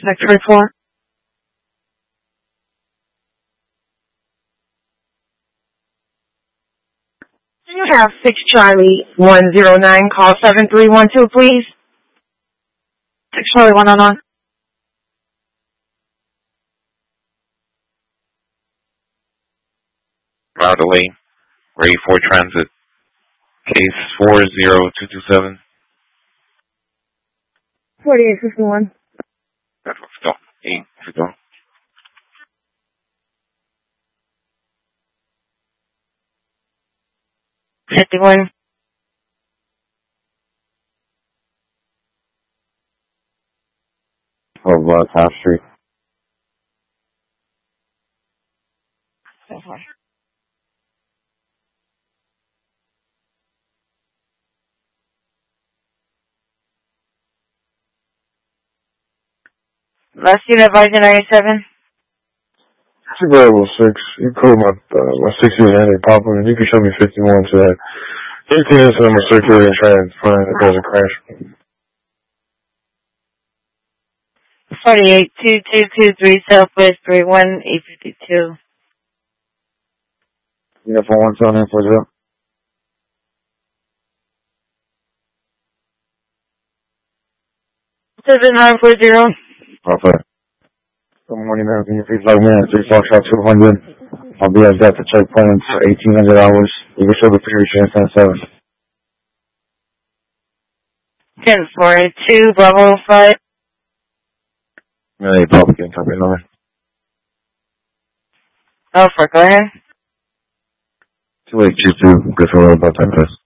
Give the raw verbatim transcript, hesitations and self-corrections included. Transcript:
Sector four. You have six Charlie one zero nine, call seven three one two, please. six Charlie one oh nine. Route Lane, ready for transit. Case four zero two two seven. forty-eight fifty-one. Stop. eight fifty-one. fifty-one. Of uh, Top Street. So far. Last unit advisor ninety-seven. Variable six. You call my uh, my six unit Henry Papa, and you can show me fifty-one to that. eighteen is I'm a circular and try to find if there's a crash. forty-eight two two two three Southwest three one eight fifty-two. You have four one seven nine four zero. seven nine four zero. Okay. Good morning, ma'am. Can you please log me in at three Foxtrot two hundred? I'll be at that to checkpoint for eighteen hundred hours. You can show the period chance ten seven. ten four two Bravo five. Yeah, you probably can't copy another. Oh, for go ahead. two eight two two. Good for about ten minutes.